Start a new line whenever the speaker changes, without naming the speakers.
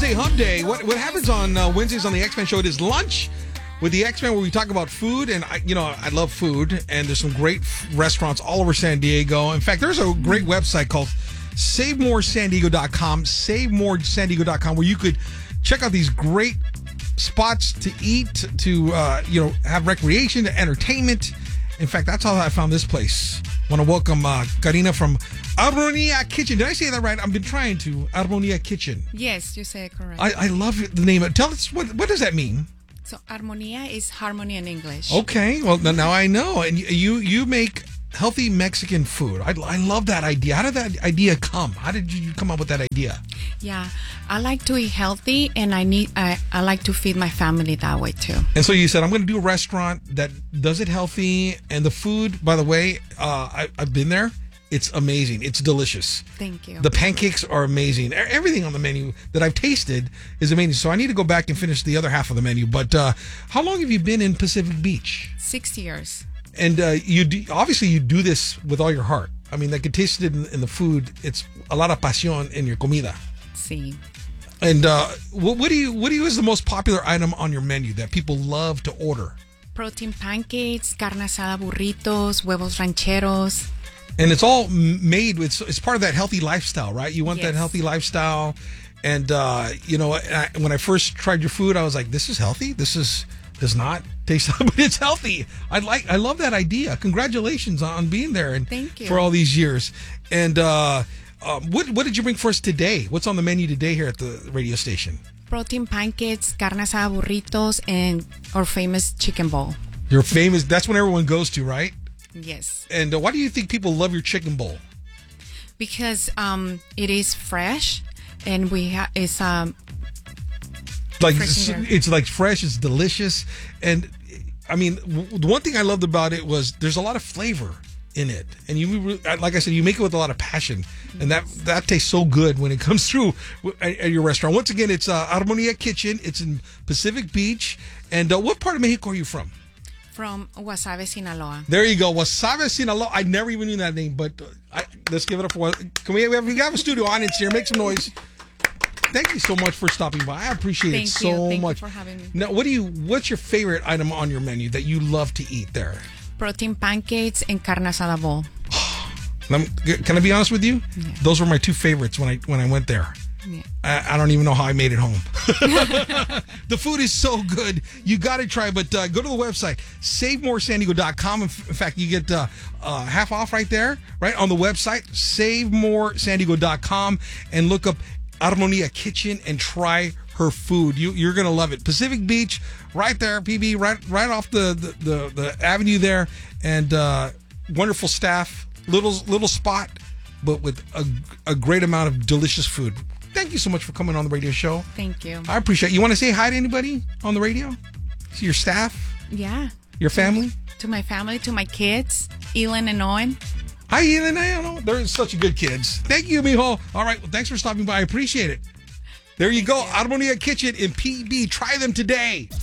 Wednesday Hump Day. What happens on Wednesdays on the X-Men show? It is lunch with the X-Men, where we talk about food, and I love food, and there's some great restaurants all over San Diego. In fact, there's a great website called SaveMoreSanDiego.com, SaveMoreSanDiego.com, where you could check out these great spots to eat, to have recreation, to entertainment. In fact, that's how I found this place. I want to welcome Karina from Armonia Kitchen. Did I say that right? I've been trying to. Armonia Kitchen.
Yes, you say it correct.
I love the name. Tell us, what does that mean?
So, armonía is harmony in English.
Okay, well, now I know. And you make healthy Mexican food. I love that idea. How did that idea come? How did you come up with that idea?
Yeah, I like to eat healthy, and I like to feed my family that way too.
And so you said, I'm going to do a restaurant that does it healthy. And the food, by the way, I've been there. It's amazing. It's delicious.
Thank you.
The pancakes are amazing. Everything on the menu that I've tasted is amazing. So I need to go back and finish the other half of the menu. But how long have you been in Pacific Beach?
6 years.
And obviously you do this with all your heart. I mean, I can taste it in the food. It's a lot of pasión in your comida.
Sí.
And what do you is the most popular item on your menu that people love to order?
Protein pancakes, carne asada burritos, huevos rancheros.
And it's all made with, it's part of that healthy lifestyle, right? You want that healthy lifestyle. And, when I first tried your food, I was like, this is healthy. Does not taste, but it's healthy. I love that idea. Congratulations on being there and
thank you
for all these years. And what did you bring for us today? What's on the menu today here at the radio station?
Protein pancakes, carne asada burritos, and our famous chicken bowl.
Your famous, that's what everyone goes to, right?
Yes.
And why do you think people love your chicken bowl?
Because it is fresh, and it's
it's like fresh, it's delicious. And I mean, the one thing I loved about it was there's a lot of flavor in it, and you, like I said, you make it with a lot of passion, and that tastes so good when it comes through at your restaurant. Once again, it's Armonia Kitchen. It's in Pacific Beach. And what part of Mexico are you from?
From Guasave, Sinaloa.
There you go, Guasave, Sinaloa. I never even knew that name, but let's give it up for. We have a studio audience here. Make some noise. Thank you so much for stopping by. I appreciate it so much.
Thank you for having me.
Now, what's your favorite item on your menu that you love to eat there?
Protein pancakes and carne asada bowl.
Can I be honest with you?
Yeah.
Those were my two favorites when I went there.
Yeah.
I don't even know how I made it home. The food is so good. You got to try it. But go to the website, SaveMoreSanDiego.com. In fact, you get half off right there, right on the website, SaveMoreSanDiego.com, and look up Armonia Kitchen and try her food. You're gonna love it. Pacific Beach, right there, PB, right off the avenue there, and wonderful staff. Little spot, but with a great amount of delicious food. Thank you so much for coming on the radio show.
Thank you.
I appreciate it. You want to say hi to anybody on the radio? To your staff?
Yeah.
Your family?
To my family, to my kids, Elin and Owen.
Hi, Elin and Owen. They're such good kids. Thank you, mijo. All right. Well, thanks for stopping by. I appreciate it. There you go. Armonia Kitchen in PB. Try them today.